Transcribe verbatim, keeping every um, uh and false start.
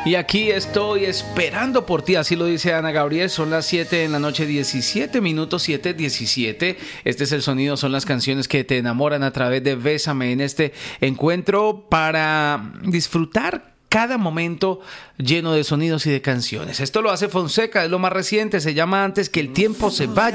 Y aquí estoy esperando por ti, así lo dice Ana Gabriel. Son las siete en la noche, diecisiete minutos, siete diecisiete. Este es el sonido, son las canciones que te enamoran a través de Bésame en este encuentro para disfrutar cada momento lleno de sonidos y de canciones. Esto lo hace Fonseca, es lo más reciente, se llama Antes que el tiempo se vaya.